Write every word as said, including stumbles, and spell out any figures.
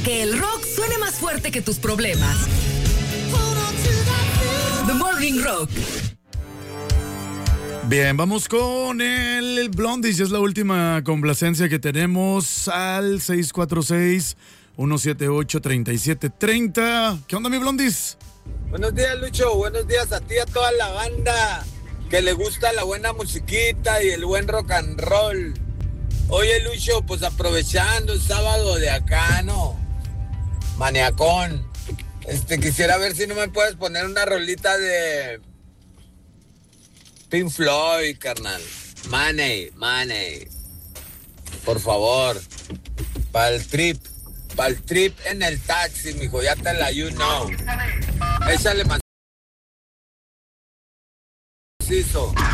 que el rock suene más fuerte que tus problemas. The Morning Rock. Bien, vamos con el Blondies. Es la última complacencia que tenemos al seis cuatro seis, uno siete ocho, tres siete tres cero. ¿Qué onda, mi Blondies? Buenos días, Lucho. Buenos días a ti y a toda la banda que le gusta la buena musiquita y el buen rock and roll. Oye, Lucho, pues aprovechando el sábado de acá, ¿no? Maniacón. Este, quisiera ver si no me puedes poner una rolita de Pink Floyd, carnal. Money, money. Por favor. Para el trip. Para el trip en el taxi, mijo. Ya te la you know. Échale más.